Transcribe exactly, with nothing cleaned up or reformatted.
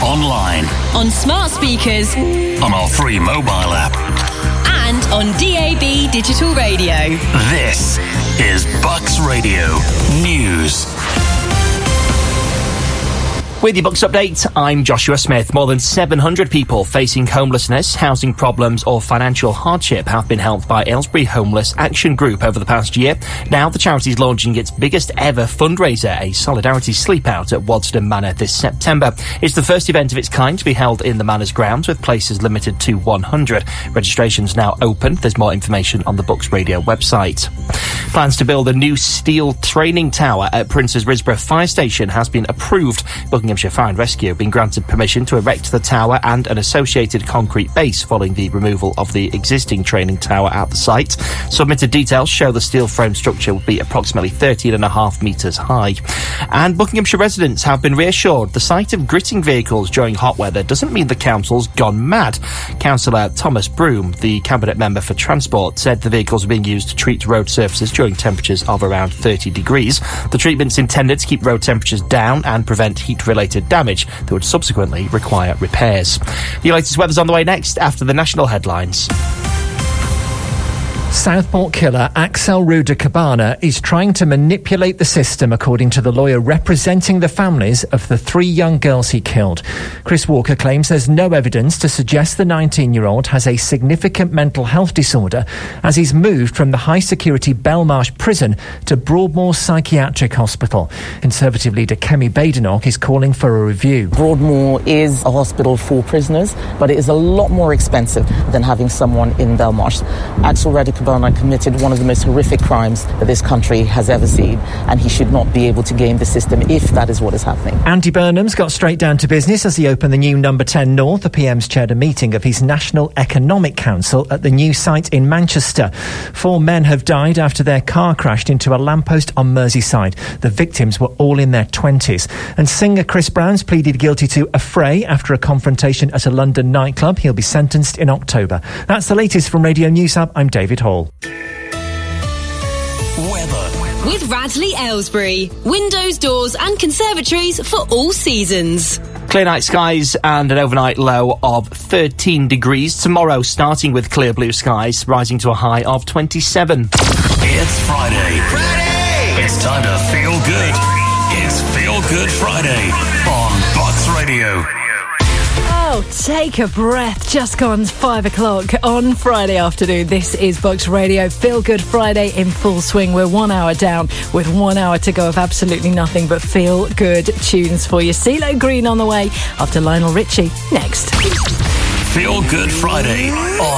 online, on smart speakers, on our free mobile app, and on D A B digital radio. This is Bucks Radio News. With your Bucks update, I'm Joshua Smith. More than seven hundred people facing homelessness, housing problems or financial hardship have been helped by Aylesbury Homeless Action Group over the past year. Now the charity is launching its biggest ever fundraiser, a solidarity sleep out at Wadston Manor this September. It's the first event of its kind to be held in the Manor's grounds, with places limited to one hundred. Registration's now open. There's more information on the Bucks Radio website. Plans to build a new steel training tower at Princes Risborough Fire Station has been approved. Buckinghamshire Fire and Rescue have been granted permission to erect the tower and an associated concrete base following the removal of the existing training tower at the site. Submitted details show the steel frame structure will be approximately thirteen and a half metres high. And Buckinghamshire residents have been reassured the sight of gritting vehicles during hot weather doesn't mean the council's gone mad. Councillor Thomas Broom, the Cabinet Member for Transport, said the vehicles are being used to treat road surfaces during temperatures of around thirty degrees. The treatment's intended to keep road temperatures down and prevent heat-related damage that would subsequently require repairs. The latest weather's on the way next after the national headlines. Southport killer Axel Ruda-Cabana is trying to manipulate the system, according to the lawyer representing the families of the three young girls he killed. Chris Walker claims there's no evidence to suggest the nineteen-year-old has a significant mental health disorder, as he's moved from the high-security Belmarsh prison to Broadmoor Psychiatric Hospital. Conservative leader Kemi Badenoch is calling for a review. Broadmoor is a hospital for prisoners, but it is a lot more expensive than having someone in Belmarsh. Axel Ruda-Cabana committed one of the most horrific crimes that this country has ever seen, and he should not be able to game the system if that is what is happening. Andy Burnham's got straight down to business as he opened the new Number ten North. The P M's chaired a meeting of his National Economic Council at the new site in Manchester. Four men have died after their car crashed into a lamppost on Merseyside. The victims were all in their twenties. And singer Chris Brown's pleaded guilty to a fray after a confrontation at a London nightclub. He'll be sentenced in October. That's the latest from Radio News Hub. I'm David Hall. Weather. With Radley Aylesbury. Windows, doors and conservatories for all seasons. Clear night skies and an overnight low of thirteen degrees. Tomorrow, starting with clear blue skies, rising to a high of twenty-seven. It's Friday. Friday! It's time to feel good. It's Feel Good Friday on Bucks Radio. Oh, take a breath. Just gone five o'clock on Friday afternoon. This is Bucks Radio. Feel Good Friday in full swing. We're one hour down with one hour to go of absolutely nothing but feel good tunes for you. CeeLo Green on the way after Lionel Richie. Next. Feel Good Friday on